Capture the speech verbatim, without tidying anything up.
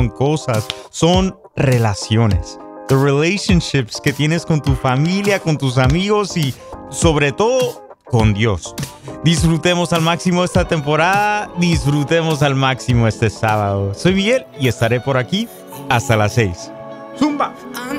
cosas, son relaciones. The relationships que tienes con tu familia, con tus amigos y sobre todo con Dios. Disfrutemos al máximo esta temporada, disfrutemos al máximo este sábado. Soy Miguel y estaré por aquí hasta las seis. ¡Zumba!